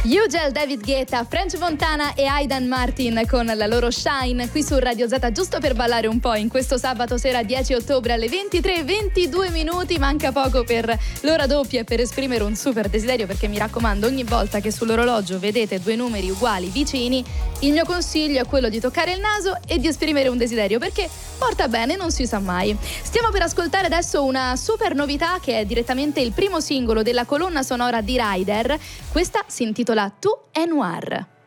Ugel, David Guetta, French Montana e Aidan Martin con la loro Shine qui su Radio Z, giusto per ballare un po' in questo sabato sera 10 ottobre alle 23:22 minuti. Manca poco per l'ora doppia e per esprimere un super desiderio, perché mi raccomando, ogni volta che sull'orologio vedete due numeri uguali vicini, il mio consiglio è quello di toccare il naso e di esprimere un desiderio, perché porta bene, non si sa mai. Stiamo per ascoltare adesso una super novità che è direttamente il primo singolo della colonna sonora di Rider. Questa si intitola Tu è Noir.